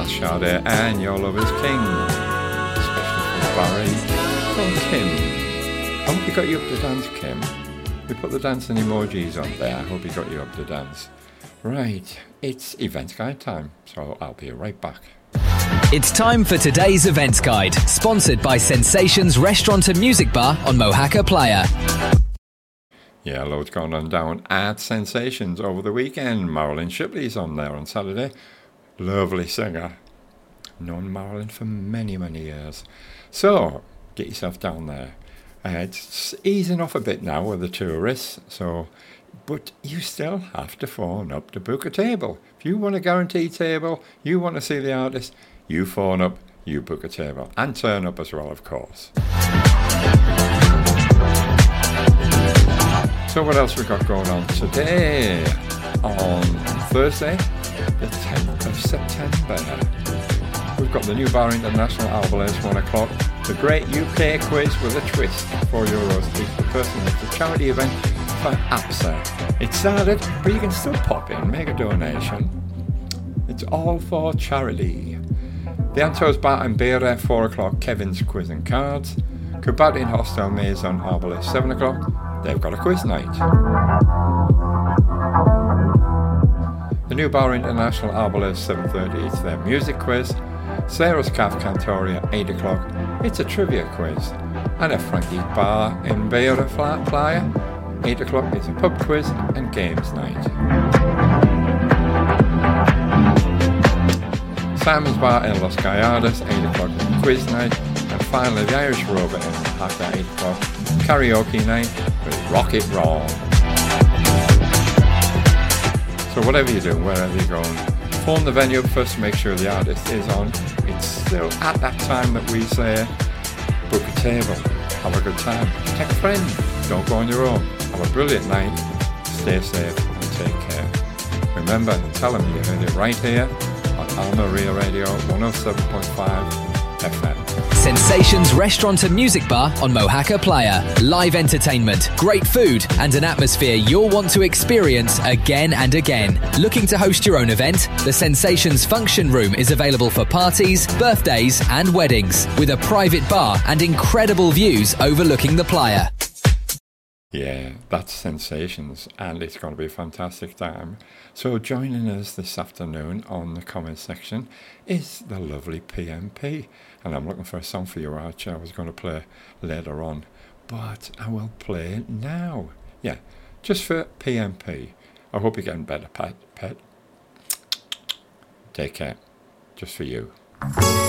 that's Sade and Your Love is King. Especially from Barry, from Kim. I hope you got you up to dance, Kim. We put the dancing emojis on there. I hope you got you up to dance. Right, it's Events Guide time, so I'll be right back. It's time for today's Events Guide, sponsored by Sensations Restaurant and Music Bar on Mohaca Playa. Yeah, loads going on down at Sensations over the weekend. Marilyn Shipley's on there on Saturday. Lovely singer. Known Marilyn for many, many years. So, get yourself down there. It's easing off a bit now with the tourists, but you still have to phone up to book a table. If you want a guaranteed table, you want to see the artist, you phone up, you book a table. And turn up as well, of course. So what else we got going on today? On Thursday, the 10th of September, we've got the New Bar International Albalese 1 o'clock. The Great UK Quiz with a Twist, €4 each per person. It's a charity event for APSA. It started, but you can still pop in, make a donation. It's all for charity. The Antos Bar and Beer at 4 o'clock, Kevin's Quiz and Cards. Kubat in Hostel Maison Arbalest 7 o'clock. They've got a quiz night. The New Bar International Arbalest 7:30, it's their music quiz. Sarah's Calf Cantoria 8 o'clock, it's a trivia quiz. And a Frankie's Bar in Beira Playa 8 o'clock, it's a pub quiz and games night. Simon's Bar in Los Gallardos 8 o'clock, quiz night. And finally the Irish Rover in Mohaca 8 o'clock, karaoke night with Rocket Raw. So whatever you're doing, wherever you're going, phone the venue up first to make sure the artist is on. It's still at that time that we say, book a table, have a good time, take a friend, don't go on your own, have a brilliant night, stay safe and take care. Remember, tell them you heard it right here on Alma Real Radio 107.5 FM. Sensations Restaurant and Music Bar on Mohaca Playa. Live entertainment, great food, and an atmosphere you'll want to experience again and again. Looking to host your own event? The Sensations Function Room is available for parties, birthdays, and weddings, with a private bar and incredible views overlooking the playa. Yeah, that's Sensations, and it's going to be a fantastic time. So joining us this afternoon on the comment section is the lovely PMP. And I'm looking for a song for you, Archie. I was going to play later on, but I will play it now. Yeah, just for PMP. I hope you're getting better, Pet. Take care. Just for you.